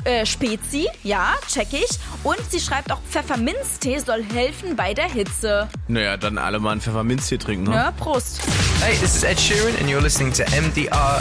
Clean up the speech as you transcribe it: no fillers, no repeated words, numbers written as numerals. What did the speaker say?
Spezi, ja, check ich. Und sie schreibt auch, Pfefferminztee soll helfen bei der Hitze. Naja, dann alle mal einen Pfefferminztee trinken, ne? Ja, Prost. Hey, this is Ed Sheeran and you're listening to MDR